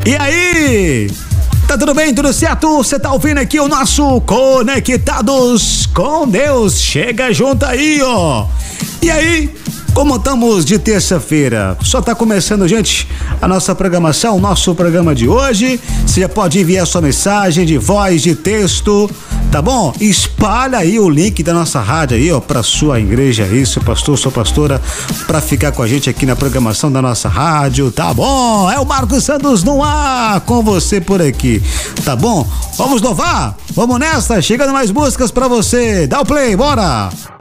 E aí? Tá tudo bem, tudo certo? Você tá ouvindo aqui o nosso Conectados com Deus. Chega junto aí, ó. E aí, como estamos de terça-feira? Só tá começando, gente, a nossa programação, o nosso programa de hoje. Você já pode enviar sua mensagem de voz, de texto, tá bom? Espalha aí o link da nossa rádio aí, ó, pra sua igreja aí, seu pastor, sua pastora, pra ficar com a gente aqui na programação da nossa rádio, tá bom? É o Marcos Santos no ar, com você por aqui, tá bom? Vamos louvar? Vamos nessa, chegando mais músicas pra você. Dá o play, bora!